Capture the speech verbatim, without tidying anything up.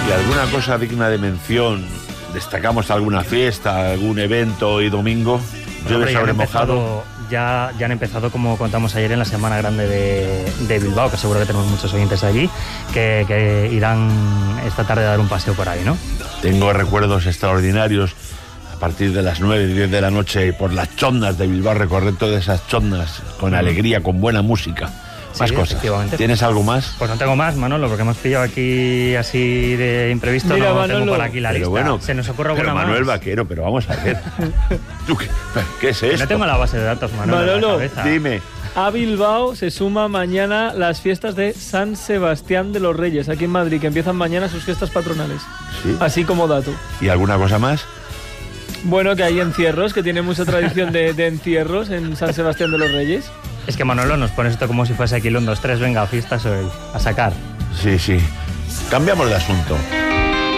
¿Y alguna cosa digna de mención? ¿Destacamos alguna fiesta, algún evento hoy domingo? ¿Llueve sobre mojado? Ya, ya han empezado, como contamos ayer, en la Semana Grande de, de Bilbao, que seguro que tenemos muchos oyentes allí, que, que irán esta tarde a dar un paseo por ahí, ¿no? Tengo recuerdos extraordinarios a partir de las nueve, diez de la noche por las chondas de Bilbao, recorrer todas esas chondas con alegría, con buena música. Más sí, cosas. ¿Tienes algo más? Pues no tengo más, Manolo, porque hemos pillado aquí así de imprevisto. Mira, no Manolo, tengo por aquí la pero lista. Bueno, se nos ocurre alguna pero Manuel más. Vaquero, pero vamos a ver. ¿Tú qué, ¿Qué es esto? No tengo la base de datos, Manolo. Manolo, en la cabeza. Dime. A Bilbao se suma mañana las fiestas de San Sebastián de los Reyes, aquí en Madrid, que empiezan mañana sus fiestas patronales. ¿Sí? Así como dato. ¿Y alguna cosa más? Bueno, que hay encierros, que tiene mucha tradición de, de encierros en San Sebastián de los Reyes. Es que, Manolo, nos pones esto como si fuese aquí el uno, dos, tres, venga, fiestas hoy, a sacar. Sí, sí. Cambiamos de asunto.